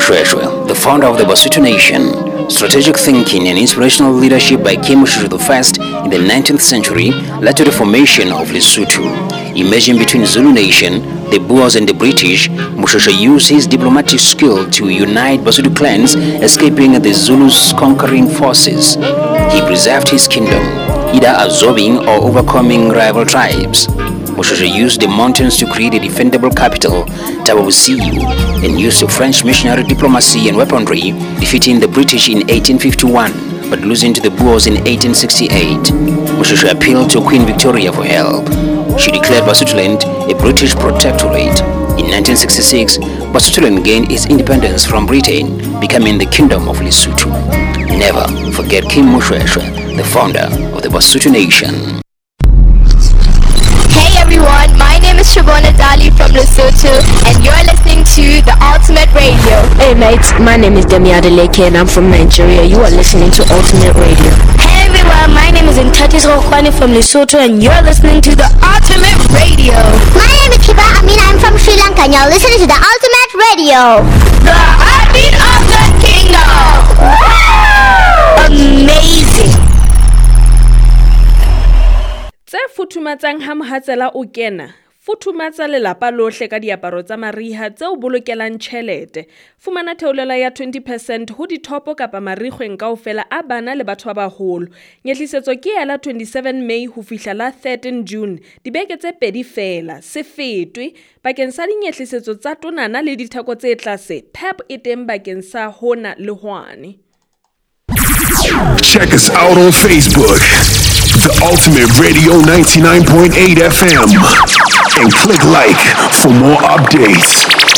Moshweshwe, the founder of the Basotho Nation. Strategic thinking and inspirational leadership by King Moshweshwe I in the 19th century led to the formation of Lesotho. Emerging between Zulu Nation, the Boers and the British, Moshweshwe used his diplomatic skill to unite Basotho clans, escaping the Zulus' conquering forces. He preserved his kingdom, either absorbing or overcoming rival tribes. Moshweshwe used the mountains to create a defendable capital, Thaba Bosiu, and used the French missionary diplomacy and weaponry, defeating the British in 1851, but losing to the Boers in 1868. Moshweshwe appealed to Queen Victoria for help. She declared Basotholand a British protectorate. In 1966, Basotholand gained its independence from Britain, becoming the Kingdom of Lesotho. Never forget King Moshweshwe, the founder of the Basotho Nation. Hey everyone, my name is Shabona Dali from Lesotho and you're listening to The Ultimate Radio. Hey mates, my name is Demi Adeleke and I'm from Nigeria. You are listening to Ultimate Radio. Hey everyone, my name is Ntatis Rokwani from Lesotho and you're listening to The Ultimate Radio. My name is Kiba Amin, I'm from Sri Lanka and you're listening to The Ultimate Radio. The heartbeat of the kingdom. Amazing. Tse futumatsang ha mohatsela o kena futumatsa lelapa lohle ka diaparo tsa mariha tseo bolokelang tjhelete. Fumana theolelo ya 20% ho dithopo kapa marikgweng kaofela a bana le batho ba baholo. Nyehlisetso ke ya la 27 May ho fihla la 13 June. Dibeke tse pedi fela se fetwe bakeng sa dinyehlisetso tsa tonana le ditheko tse tlase. Pep e teng bakeng sa hona le hwane. Check us out on Facebook, The Ultimate Radio 99.8 FM, and click like for more updates.